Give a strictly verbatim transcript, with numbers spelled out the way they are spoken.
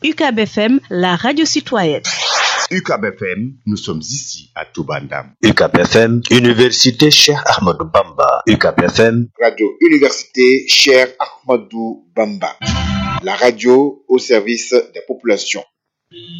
U C A B F M, la radio citoyenne. U C A B F M, nous sommes ici à Touba Ndam. U C A B F M, Université Cheikh Ahmadou Bamba. U C A B F M, Radio Université Cheikh Ahmadou Bamba. La radio au service des populations.